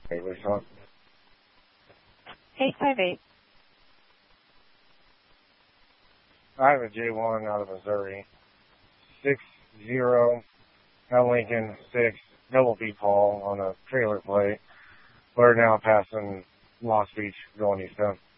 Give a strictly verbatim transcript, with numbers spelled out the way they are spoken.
Hey, what's up? eight five eight. I have a J one out of Missouri. Six zero, L Lincoln six, double B Paul on a trailer plate. We're now passing Lost Beach going east.